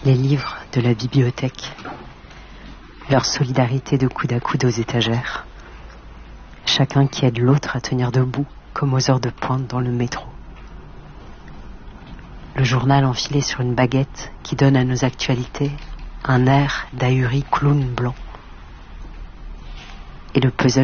Les livres de la bibliothèque, leur solidarité de coude à coude aux étagères, chacun qui aide l'autre à tenir debout comme aux heures de pointe dans le métro. Le journal enfilé sur une baguette qui donne à nos actualités un air d'ahuri clown blanc. Et le puzzle